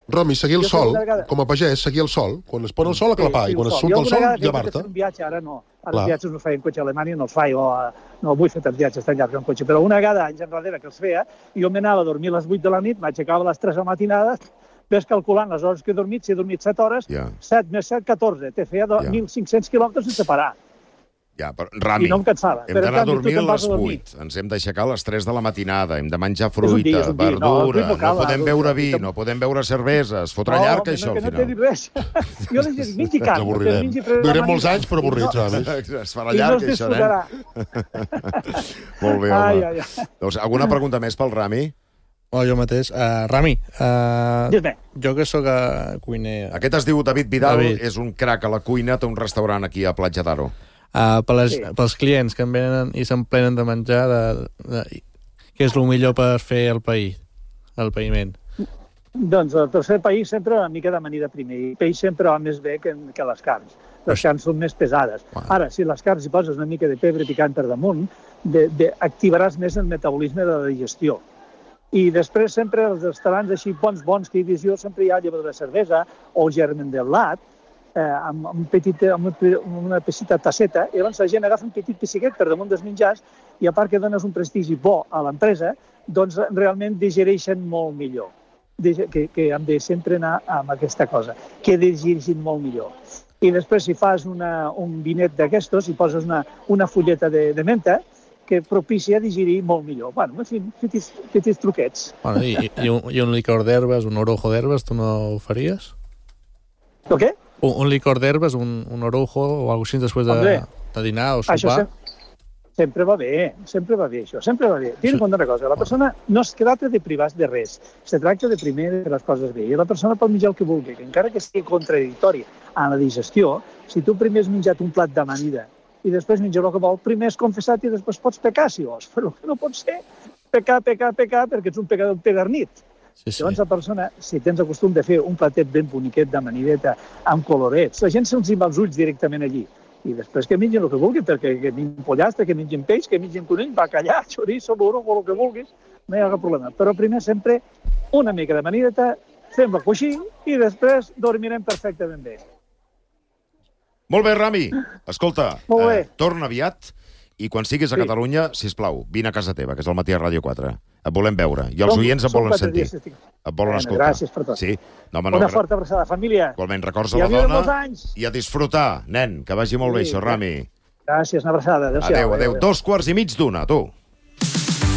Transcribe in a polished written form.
Rami, seguir el sol, com a pagès, seguir el sol. Quan es pon el sol, a clapar, i quan es surt el sol, llevar-te. Un viatge, ara no. Ara els viatges no feien cotxe a Alemanya, no els faig, no vull fer tants viatges tan llargs en cotxe, però una vegada, anys enrere, que els feia, jo m'anava a dormir a les 8 de la nit, m'aixecava a les 3 de la matinada, ves calculant les hores que he dormit, si he dormit 7 hores, 7 més 7, 14, te feia 1.500 quilòmetres sense parar. Ja, però, Rami, no em cansava. Hem d'anar a dormir a les 8, ens hem d'aixecar a les 3 de la matinada, hem de menjar fruita, verdura, no podem beure vi, no podem beure cervesa, es fotrà llarg això al final. No t'he dit res. Jo li dic, mengi carn. Durem molts anys, però avorrits, Rami. Es farà llarg això, nen. Molt bé, home. Doncs, alguna pregunta més pel Rami? Jo mateix. Rami, jo que sóc cuiner... Aquest es diu David Vidal, és un crac a la cuina, té un restaurant aquí a Platja d'Aro. Pels clients que em venen i s'emplenen de menjar, què és el millor per fer el païment? Doncs el tercer país sempre una mica d'amanida primer. El peix sempre va més bé que les carns. Les carns són més pesades. Ara, si les carns hi poses una mica de pebre picant per damunt, activaràs més el metabolisme de la digestió. I després sempre els restaurants així bons que hi dius jo, sempre hi ha llevadura de cervesa o germen de blat, amb una petita tasseta, i llavors la gent agafa un petit pessiquet per damunt dels menjars i a part que dones un prestigi bo a l'empresa, doncs realment digereixen molt millor. Que hem de sempre anar amb aquesta cosa, que digereixin molt millor. I després si fas un vinet d'aquestos i poses una fulleta de menta, que propicia digerir molt millor. Bueno, en fi, petits truquets. I un licor d'herbes, un orujo d'herbes, tu no ho faries? El què? Un licor d'herbes, un orujo o alguna cosa així després de dinar o sopar. Sempre va bé, això, sempre va bé. Tien en compte una cosa, la persona no es tracta de privar de res, se tracta de primer de fer les coses bé. I la persona pot menjar el que vulgui, que encara que sigui contradictori a la digestió, si tu primer has menjat un plat d'amanida i després menjar el que vol, primer has confessat i després pots pecar, si vols. Però el que no pot ser pecar, perquè ets un pecador empedernit. Llavors la persona, si tens el costum de fer un platet ben boniquet d'amanideta amb colorets, la gent se'ls va els ulls directament allí. I després que mengin el que vulguin, perquè mengin pollastre, que mengin peix, que mengin conill, bacallà, xoriço, burro, el que vulguis, no hi ha cap problema. Però primer sempre una mica d'amanideta, fem-la coixí i després dormirem perfectament bé. Molt bé, Rami. Escolta, torna aviat i quan siguis a Catalunya, sisplau, vine a casa teva, que és el Matí a Ràdio 4. Et volem veure. I els oients et volen sentir. Et volen escoltar. Gràcies per tot. Sí. Una forta abraçada, família. Igualment, records a la dona i a disfrutar. Nen, que vagi molt bé això, Rami. Gràcies, una abraçada. Adéu-siau. Adéu. 2:15, tu.